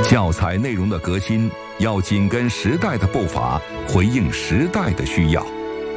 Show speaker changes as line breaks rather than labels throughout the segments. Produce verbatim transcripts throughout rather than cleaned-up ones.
教材内容的革新要紧跟时代的步伐，回应时代的需要。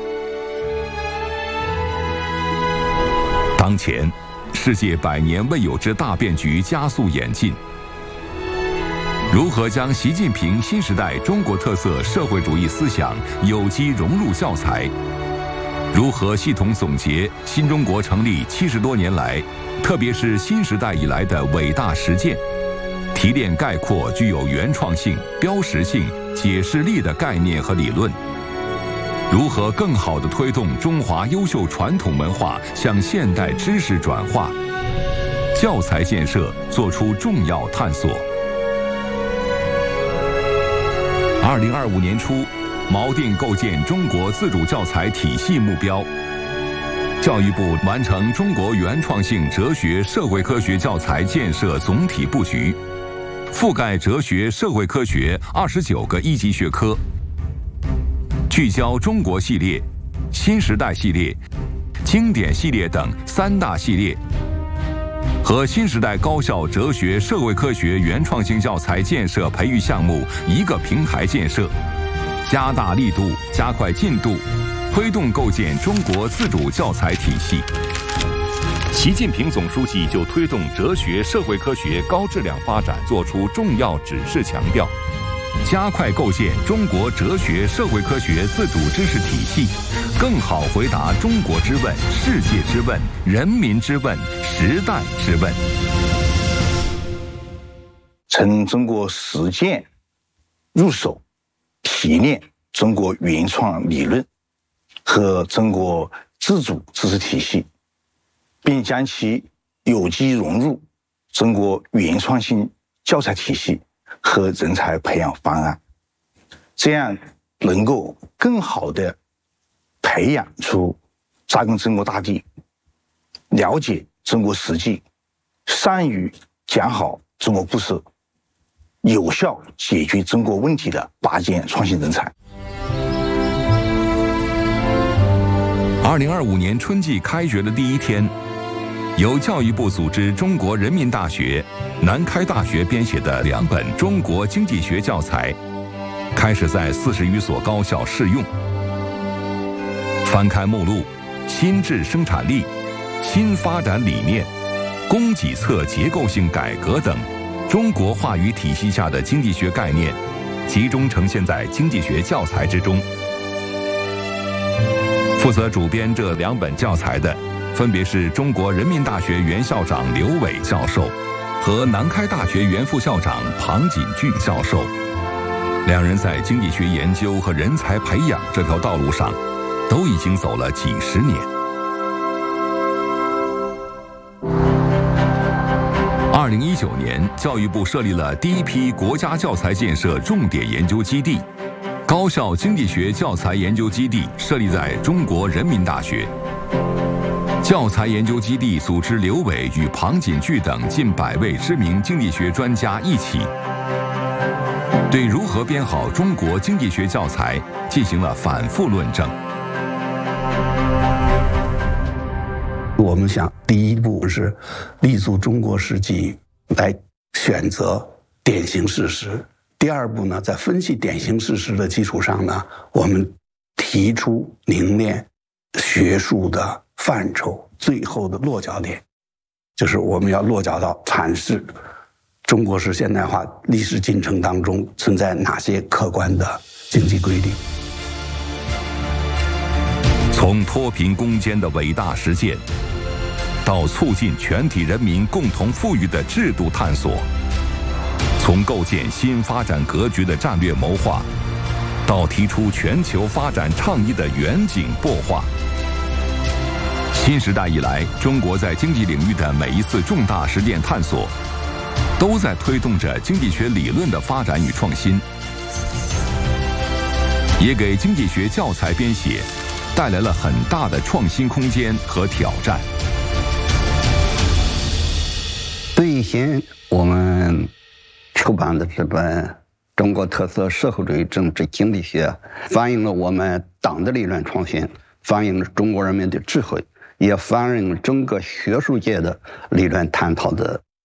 当前，世界百年未有之大变局加速演进。如何将习近平新时代中国特色社会主义思想有机融入教材？如何系统总结新中国成立七十多年来，特别是新时代以来的伟大实践？提炼概括具有原创性、标识性、解释力的概念和理论，如何更好地推动中华优秀传统文化向现代知识转化？教材建设作出重要探索。二零二五年初，锚定构建中国自主教材体系目标。教育部完成中国原创性哲学社会科学教材建设总体布局。覆盖哲学、社会科学二十九个一级学科，聚焦中国系列、新时代系列、经典系列等三大系列，和新时代高校哲学、社会科学原创性教材建设培育项目一个平台建设，加大力度、加快进度，推动构建中国自主教材体系。习近平总书记就推动哲学、社会科学高质量发展作出重要指示，强调，加快构建中国哲学、社会科学自主知识体系，更好回答中国之问、世界之问、人民之问、时代之问。
从中国实践入手，提炼中国原创理论和中国自主知识体系，并将其有机融入中国原创性教材体系和人才培养方案，这样能够更好地培养出扎根中国大地、了解中国实际、善于讲好中国故事、有效解决中国问题的拔尖创新人才。
二零二五年春季开学的第一天，由教育部组织中国人民大学、南开大学编写的两本中国经济学教材，开始在四十余所高校试用。翻开目录，新质生产力、新发展理念、供给侧结构性改革等中国话语体系下的经济学概念，集中呈现在经济学教材之中。负责主编这两本教材的，分别是中国人民大学原校长刘伟教授和南开大学原副校长庞锦巨教授。两人在经济学研究和人才培养这条道路上，都已经走了几十年。二零一九年，教育部设立了第一批国家教材建设重点研究基地，高校经济学教材研究基地设立在中国人民大学。教材研究基地组织刘伟与庞锦巨等近百位知名经济学专家一起，对如何编好中国经济学教材进行了反复论证。
我们想，第一步是立足中国实际来选择典型事实。第二步呢，在分析典型事实的基础上呢，我们提出凝练学术的范畴，最后的落脚点就是我们要落脚到阐释中国式现代化历史进程当中存在哪些客观的经济规律。
从脱贫攻坚的伟大实践，到促进全体人民共同富裕的制度探索，从构建新发展格局的战略谋划，到提出全球发展倡议的远景擘画。新时代以来，中国在经济领域的每一次重大实践探索，都在推动着经济学理论的发展与创新，也给经济学教材编写带来了很大的创新空间和挑战。
最先我们出版的这本《中国特色社会主义政治经济学》，反映了我们党的理论创新，反映了中国人民的智慧，也反映了整个学术界的理论探讨的